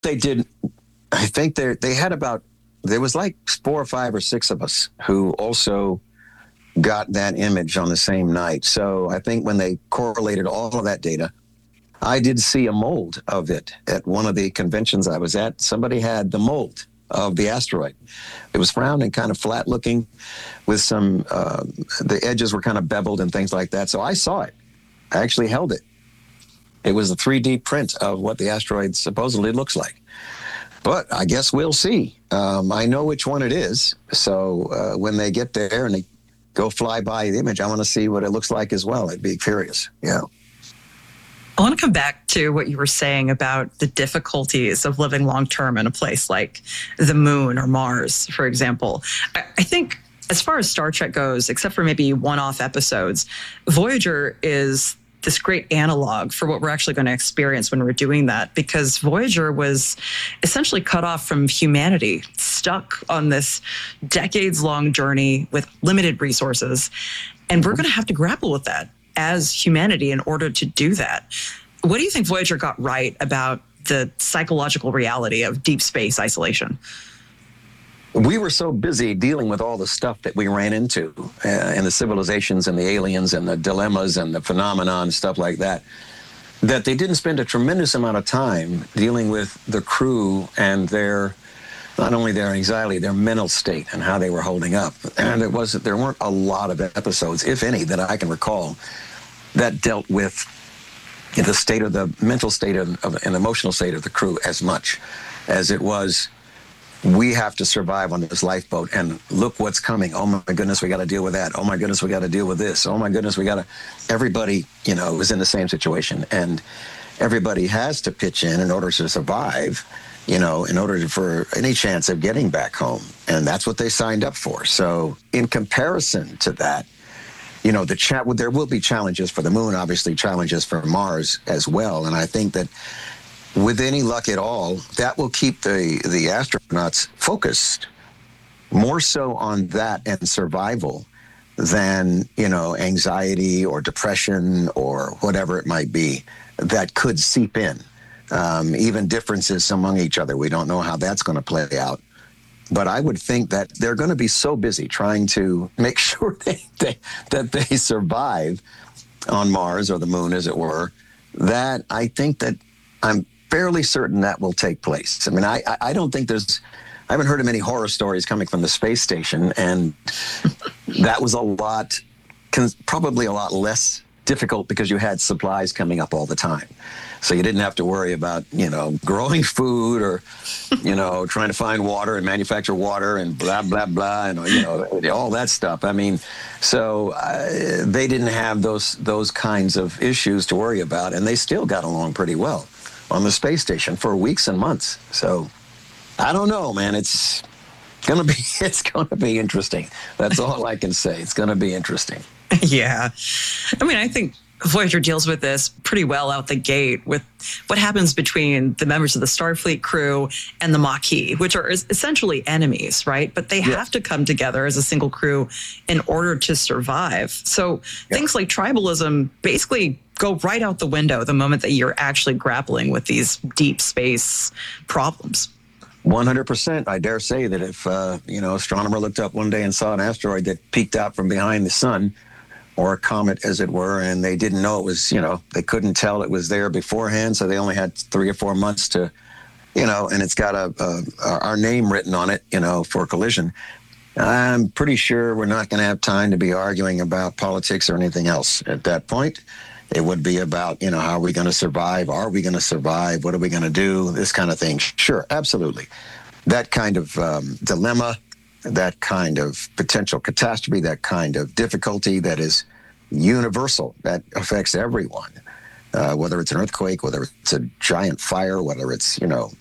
they did, I think they had about, there was like 4 or 5 or 6 of us who also got that image on the same night. So I think when they correlated all of that data, I did see a mold of it at one of the conventions I was at. Somebody had the mold of the asteroid. It was round and kind of flat looking with some, the edges were kind of beveled and things like that. So I saw it. I actually held it. It was a 3D print of what the asteroid supposedly looks like. But I guess we'll see. I know which one it is. So when they get there and they go fly by the image, I want to see what it looks like as well. I'd be curious. Yeah. I want to come back to what you were saying about the difficulties of living long-term in a place like the moon or Mars, for example. I think as far as Star Trek goes, except for maybe one-off episodes, Voyager is this great analog for what we're actually going to experience when we're doing that, because Voyager was essentially cut off from humanity, stuck on this decades-long journey with limited resources. And we're going to have to grapple with that as humanity in order to do that. What do you think Voyager got right about the psychological reality of deep space isolation? We were so busy dealing with all the stuff that we ran into and the civilizations and the aliens and the dilemmas and the phenomena and stuff like that, that they didn't spend a tremendous amount of time dealing with the crew and their, not only their anxiety, their mental state and how they were holding up. And there weren't a lot of episodes, if any, that I can recall that dealt with the state of the mental state and emotional state of the crew as much as it was, we have to survive on this lifeboat and look what's coming. Oh my goodness, we got to deal with that. Oh my goodness, we got to deal with this. Oh my goodness, everybody, was in the same situation, and everybody has to pitch in order to survive, in order for any chance of getting back home. And that's what they signed up for. So in comparison to that, there will be challenges for the moon, obviously challenges for Mars as well. And I think that with any luck at all, that will keep the astronauts focused more so on that and survival than, anxiety or depression or whatever it might be that could seep in. Even differerences among each other. We don't know how that's going to play out. But I would think that they're going to be so busy trying to make sure that they survive on Mars or the moon, as it were, that I think that I'm fairly certain that will take place. I mean, I don't think I haven't heard of many horror stories coming from the space station, and that was probably a lot less difficult because you had supplies coming up all the time. So you didn't have to worry about, growing food or, trying to find water and manufacture water and blah, blah, blah, and, all that stuff. I mean, so they didn't have those kinds of issues to worry about, and they still got along pretty well on the space station for weeks and months. So I don't know, man. It's gonna be interesting. That's all I can say. It's gonna be interesting. Yeah. I mean, I think Voyager deals with this pretty well out the gate with what happens between the members of the Starfleet crew and the Maquis, which are essentially enemies, right? But they have to come together as a single crew in order to survive. So things like tribalism basically go right out the window the moment that you're actually grappling with these deep space problems. 100%. I dare say that if, astronomer looked up one day and saw an asteroid that peeked out from behind the sun, or a comet, as it were, and they didn't know it was, they couldn't tell it was there beforehand, so they only had 3 or 4 months to, and it's got our name written on it, for collision. I'm pretty sure we're not going to have time to be arguing about politics or anything else at that point. It would be about, how are we going to survive? Are we going to survive? What are we going to do? This kind of thing. Sure, absolutely. That kind of dilemma, that kind of potential catastrophe, that kind of difficulty that is universal, that affects everyone, whether it's an earthquake, whether it's a giant fire, whether it's,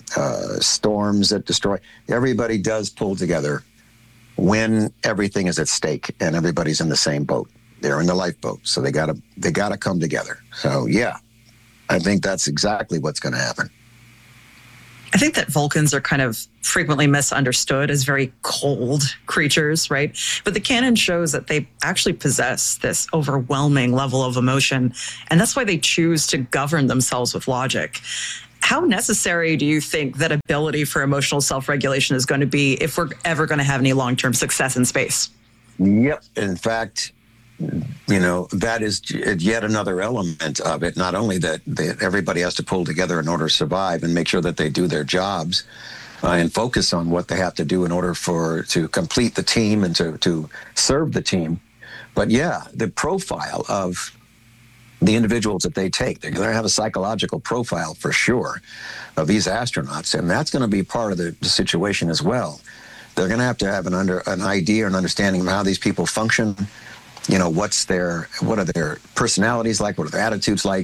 storms that destroy. Everybody does pull together when everything is at stake and everybody's in the same boat. They're in the lifeboat, so they gotta come together. So yeah, I think that's exactly what's going to happen. I think that Vulcans are kind of frequently misunderstood as very cold creatures, right? But the canon shows that they actually possess this overwhelming level of emotion, and that's why they choose to govern themselves with logic. How necessary do you think that ability for emotional self-regulation is going to be if we're ever going to have any long-term success in space? Yep. In fact, that is yet another element of it. Not only that everybody has to pull together in order to survive and make sure that they do their jobs and focus on what they have to do in order to complete the team and to serve the team. But yeah, the profile of the individuals that they take, they're going to have a psychological profile for sure of these astronauts, and that's going to be part of the situation as well. They're going to have an idea and understanding of how these people function. What are their personalities like? What are their attitudes like?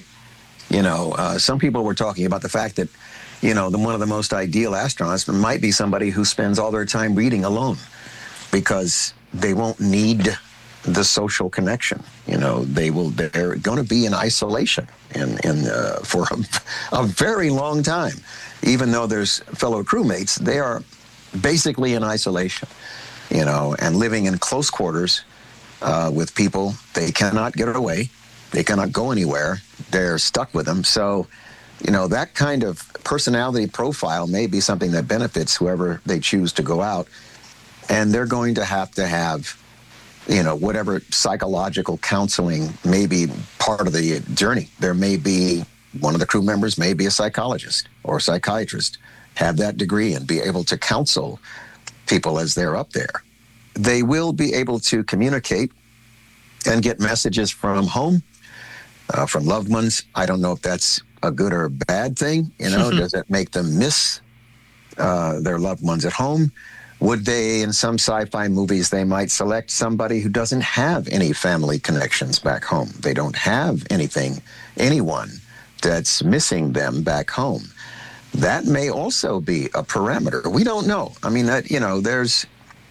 Some people were talking about the fact that, one of the most ideal astronauts might be somebody who spends all their time reading alone because they won't need the social connection. They're going to be in isolation for a very long time. Even though there's fellow crewmates, they are basically in isolation, and living in close quarters with people. They cannot get away. They cannot go anywhere. They're stuck with them. So, that kind of personality profile may be something that benefits whoever they choose to go out. And they're going to have, whatever psychological counseling may be part of the journey. There may be one of the crew members may be a psychologist or a psychiatrist, have that degree and be able to counsel people as they're up there. They will be able to communicate and get messages from home, from loved ones. I don't know if that's a good or a bad thing. Does it make them miss their loved ones at home? Would they, in some sci-fi movies, they might select somebody who doesn't have any family connections back home. They don't have anyone that's missing them back home. That may also be a parameter. We don't know. I mean, there's,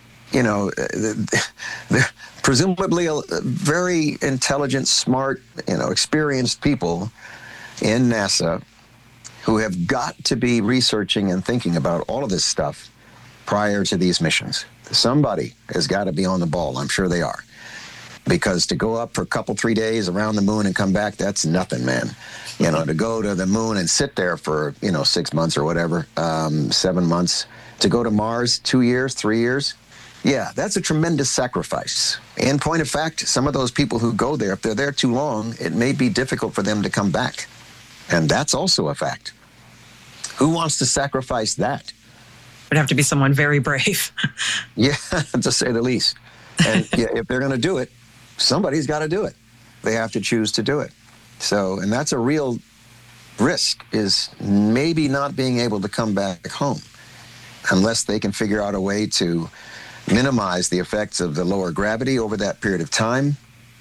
presumably very intelligent, smart, experienced people in NASA who have got to be researching and thinking about all of this stuff prior to these missions. Somebody has got to be on the ball. I'm sure they are. Because to go up for a couple, 3 days around the moon and come back, that's nothing, man. To go to the moon and sit there for, 6 months or whatever, 7 months. To go to Mars, 2 years, 3 years. Yeah, that's a tremendous sacrifice. In point of fact, some of those people who go there, if they're there too long, it may be difficult for them to come back. And that's also a fact. Who wants to sacrifice that? Would have to be someone very brave. Yeah, to say the least. And yeah, if they're going to do it, somebody's got to do it. They have to choose to do it. So, and that's a real risk, is maybe not being able to come back home unless they can figure out a way to minimize the effects of the lower gravity over that period of time,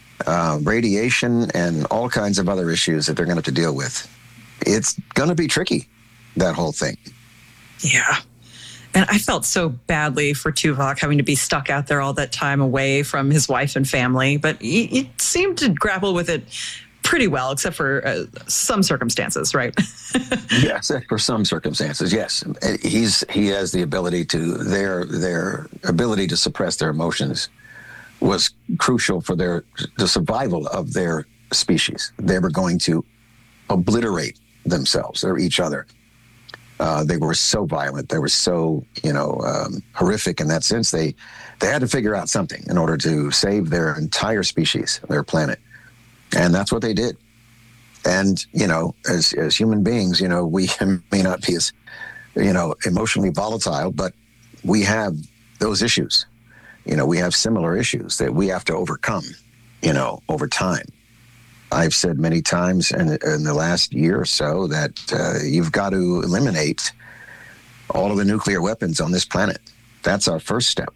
radiation, and all kinds of other issues that they're going to have to deal with. It's going to be tricky, that whole thing. Yeah. And I felt so badly for Tuvok having to be stuck out there all that time away from his wife and family, but he seemed to grapple with it pretty well, except for some circumstances, right? Yes, for some circumstances, yes. He has the ability to, their ability to suppress their emotions was crucial for the survival of their species. They were going to obliterate themselves or each other. They were so violent. They were so, horrific in that sense. They had to figure out something in order to save their entire species, their planet. And that's what they did. And, as human beings, we may not be as, emotionally volatile, but we have those issues. We have similar issues that we have to overcome, over time. I've said many times in the last year or so that you've got to eliminate all of the nuclear weapons on this planet. That's our first step.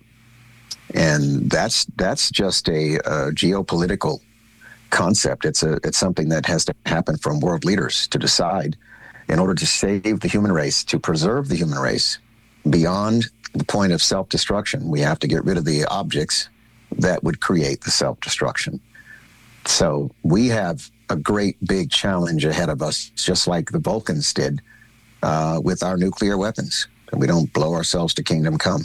And that's just a geopolitical concept. It's something that has to happen from world leaders to decide in order to save the human race, to preserve the human race beyond the point of self-destruction. We have to get rid of the objects that would create the self-destruction. So we have a great big challenge ahead of us, just like the Vulcans did with our nuclear weapons. And we don't blow ourselves to kingdom come.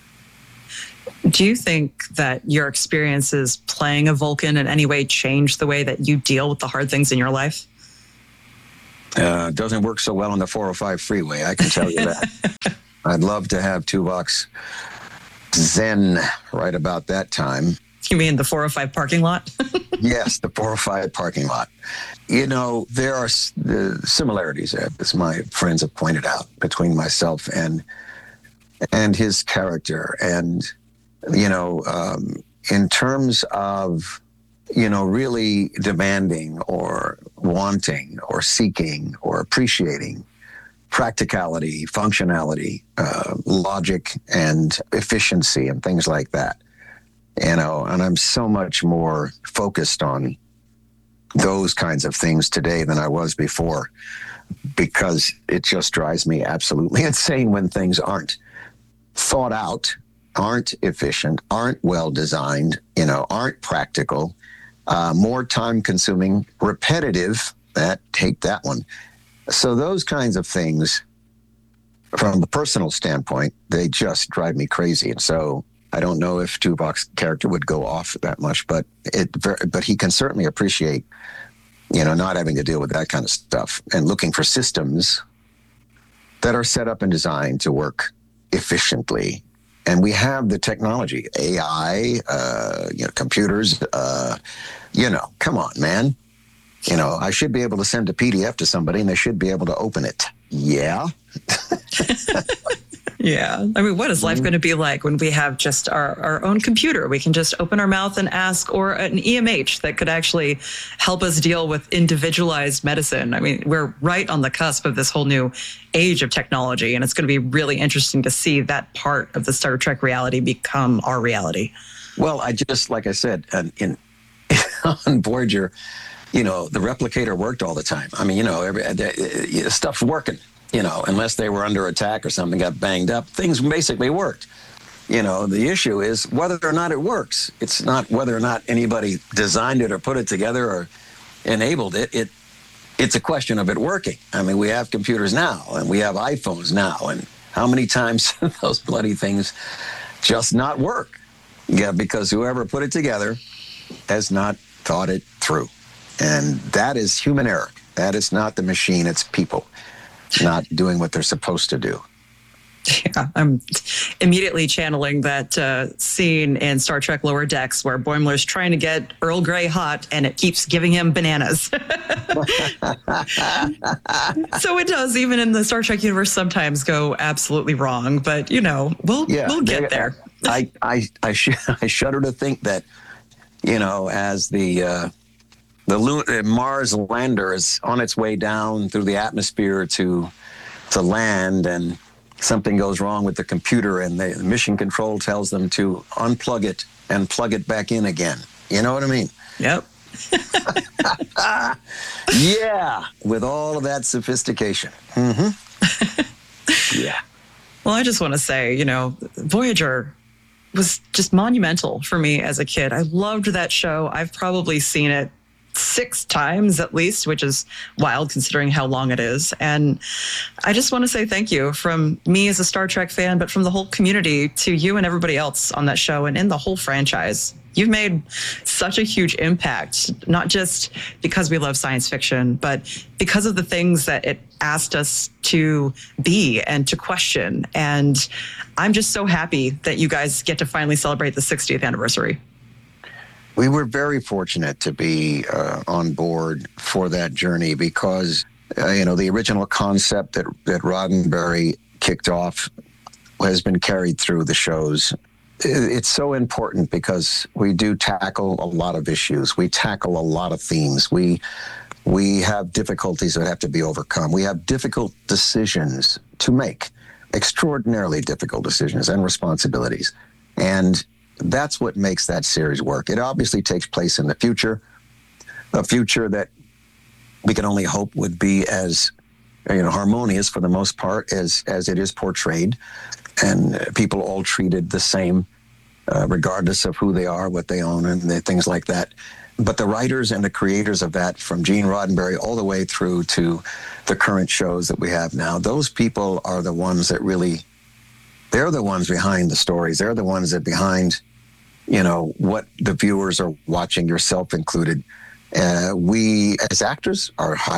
Do you think that your experiences playing a Vulcan in any way changed the way that you deal with the hard things in your life? Doesn't work so well on the 405 freeway, I can tell you that. I'd love to have Tuvok's Zen right about that time. You mean the 405 parking lot? Yes, the 405 parking lot. You know, there are similarities, as my friends have pointed out, between myself and his character. And, you know, in terms of, you know, really demanding or wanting or seeking or appreciating practicality, functionality, logic, and efficiency, and things like that. You know, and I'm so much more focused on those kinds of things today than I was before, because it just drives me absolutely insane when things aren't thought out, aren't efficient, aren't well designed, you know, aren't practical, more time consuming, repetitive. Take that one. So those kinds of things, from a personal standpoint, they just drive me crazy. And so I don't know if Tuvok's character would go off that much, but he can certainly appreciate, you know, not having to deal with that kind of stuff and looking for systems that are set up and designed to work efficiently. And we have the technology, AI, you know, computers, you know, come on, man. You know, I should be able to send a PDF to somebody and they should be able to open it. Yeah. Yeah. I mean, what is life going to be like when we have just our own computer? We can just open our mouth and ask, or an EMH that could actually help us deal with individualized medicine. I mean, we're right on the cusp of this whole new age of technology, and it's going to be really interesting to see that part of the Star Trek reality become our reality. Well, I just, like I said, on Voyager, you know, the replicator worked all the time. I mean, you know, stuff's working. You know, unless they were under attack or something got banged up, things basically worked. You know, the issue is whether or not it works. It's not whether or not anybody designed it or put it together or enabled it. It's a question of it working. I mean, we have computers now and we have iPhones now, and how many times those bloody things just not work? Yeah, because whoever put it together has not thought it through. And that is human error. That is not the machine, it's people not doing what they're supposed to do. Yeah, I'm immediately channeling that scene in Star Trek Lower Decks where Boimler's trying to get Earl Grey hot and it keeps giving him bananas. So it does, even in the Star Trek universe, sometimes go absolutely wrong. But, you know, we'll get there. I shudder to think that, you know, as the Mars lander is on its way down through the atmosphere to land, and something goes wrong with the computer, and the mission control tells them to unplug it and plug it back in again. You know what I mean? Yep. Yeah, with all of that sophistication. Mm-hmm. Yeah. Well, I just want to say, you know, Voyager was just monumental for me as a kid. I loved that show. I've probably seen it 6 times at least, which is wild considering how long it is. And I just want to say thank you from me as a Star Trek fan, but from the whole community to you and everybody else on that show and in the whole franchise. You've made such a huge impact, not just because we love science fiction, but because of the things that it asked us to be and to question. And I'm just so happy that you guys get to finally celebrate the 60th anniversary. We were very fortunate to be on board for that journey because, you know, the original concept that Roddenberry kicked off has been carried through the shows. It's so important because we do tackle a lot of issues. We tackle a lot of themes. We have difficulties that have to be overcome. We have difficult decisions to make, extraordinarily difficult decisions and responsibilities. And that's what makes that series work. It obviously takes place in the future, a future that we can only hope would be as, you know, harmonious for the most part as it is portrayed, and people all treated the same, regardless of who they are, what they own, and things like that. But the writers and the creators of that, from Gene Roddenberry all the way through to the current shows that we have now, those people are the ones that really, they're the ones behind the stories. They're the ones that behind, you know, what the viewers are watching, yourself included. We, as actors, are hired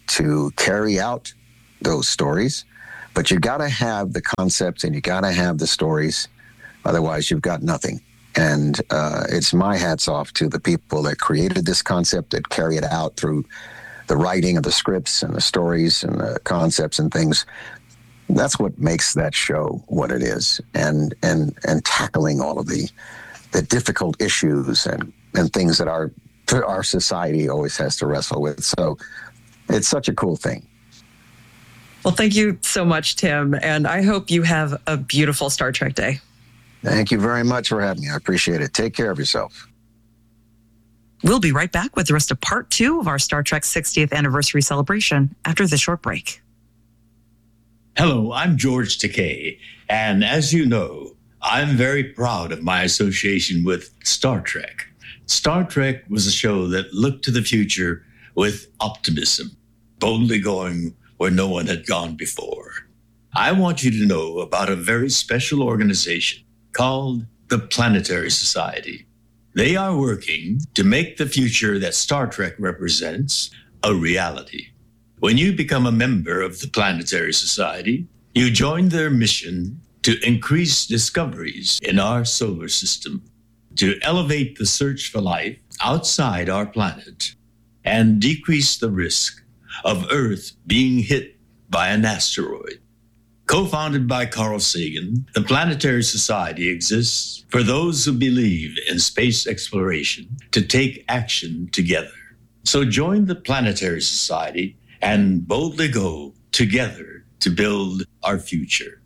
to carry out those stories, but you got to have the concepts and you got to have the stories. Otherwise, you've got nothing. And it's my hats off to the people that created this concept, that carry it out through the writing of the scripts and the stories and the concepts and things. That's what makes that show what it is, and tackling all of the difficult issues and things that our society always has to wrestle with. So it's such a cool thing. Well, thank you so much, Tim. And I hope you have a beautiful Star Trek day. Thank you very much for having me. I appreciate it. Take care of yourself. We'll be right back with the rest of part 2 of our Star Trek 60th anniversary celebration after this short break. Hello, I'm George Takei. And as you know, I'm very proud of my association with Star Trek. Star Trek was a show that looked to the future with optimism, boldly going where no one had gone before. I want you to know about a very special organization called the Planetary Society. They are working to make the future that Star Trek represents a reality. When you become a member of the Planetary Society, you join their mission to increase discoveries in our solar system, to elevate the search for life outside our planet, and decrease the risk of Earth being hit by an asteroid. Co-founded by Carl Sagan, the Planetary Society exists for those who believe in space exploration to take action together. So join the Planetary Society and boldly go together to build our future.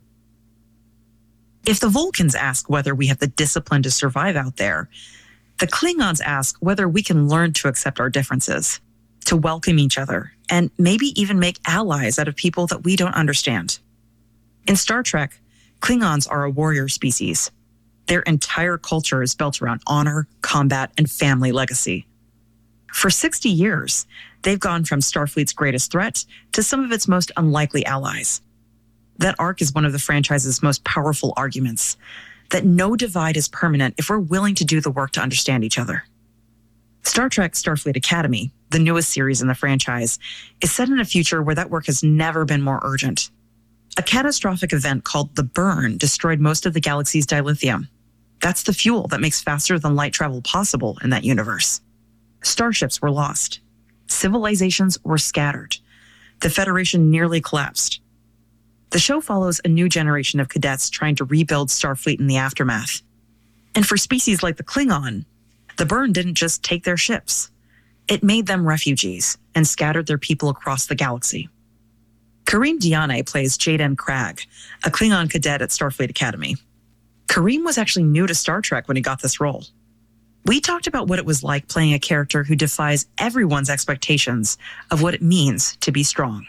If the Vulcans ask whether we have the discipline to survive out there, the Klingons ask whether we can learn to accept our differences, to welcome each other, and maybe even make allies out of people that we don't understand. In Star Trek, Klingons are a warrior species. Their entire culture is built around honor, combat, and family legacy. For 60 years, they've gone from Starfleet's greatest threat to some of its most unlikely allies. That arc is one of the franchise's most powerful arguments, that no divide is permanent if we're willing to do the work to understand each other. Star Trek Starfleet Academy, the newest series in the franchise, is set in a future where that work has never been more urgent. A catastrophic event called the Burn destroyed most of the galaxy's dilithium. That's the fuel that makes faster than light travel possible in that universe. Starships were lost. Civilizations were scattered. The Federation nearly collapsed. The show follows a new generation of cadets trying to rebuild Starfleet in the aftermath. And for species like the Klingon, the Burn didn't just take their ships. It made them refugees and scattered their people across the galaxy. Kareem Diane plays Jaden Cragg, a Klingon cadet at Starfleet Academy. Kareem was actually new to Star Trek when he got this role. We talked about what it was like playing a character who defies everyone's expectations of what it means to be strong.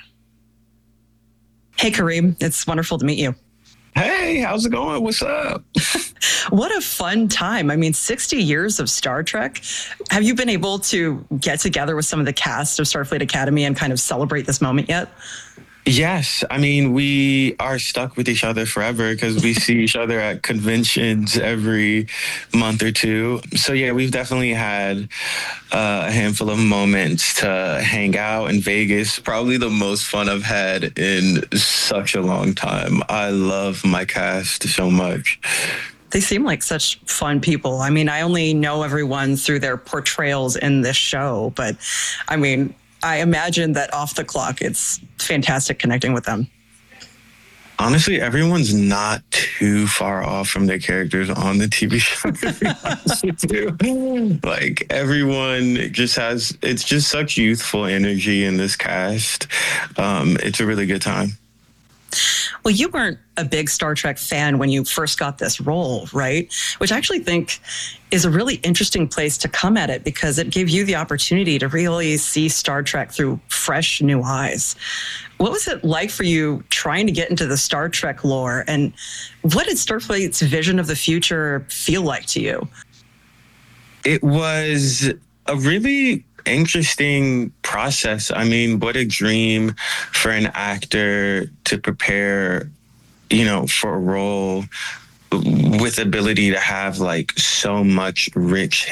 Hey, Kareem, it's wonderful to meet you. Hey, how's it going? What's up? What a fun time. I mean, 60 years of Star Trek. Have you been able to get together with some of the cast of Starfleet Academy and kind of celebrate this moment yet? Yes. I mean, we are stuck with each other forever because we see each other at conventions every month or two. So, yeah, we've definitely had a handful of moments to hang out in Vegas. Probably the most fun I've had in such a long time. I love my cast so much. They seem like such fun people. I mean, I only know everyone through their portrayals in this show, but I mean, I imagine that off the clock, it's fantastic connecting with them. Honestly, everyone's not too far off from their characters on the TV show. Like, everyone just has, it's just such youthful energy in this cast. It's a really good time. Well, you weren't a big Star Trek fan when you first got this role, right? Which I actually think is a really interesting place to come at it because it gave you the opportunity to really see Star Trek through fresh new eyes. What was it like for you trying to get into the Star Trek lore? And what did Starfleet's vision of the future feel like to you? It was a really interesting process. I mean, what a dream for an actor to prepare, for a role with ability to have like so much rich